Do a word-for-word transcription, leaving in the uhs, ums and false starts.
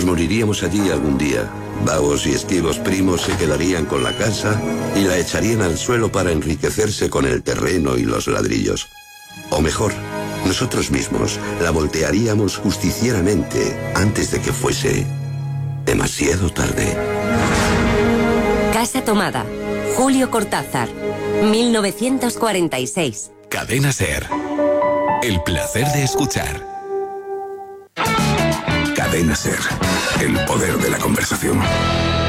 Nos moriríamos allí algún día. Vagos y esquivos primos se quedarían con la casa y la echarían al suelo para enriquecerse con el terreno y los ladrillos. O mejor, nosotros mismos la voltearíamos justicieramente antes de que fuese demasiado tarde. Casa tomada. Julio Cortázar, mil novecientos cuarenta y seis. Cadena SER. El placer de escuchar. Cadena SER. El poder de la conversación.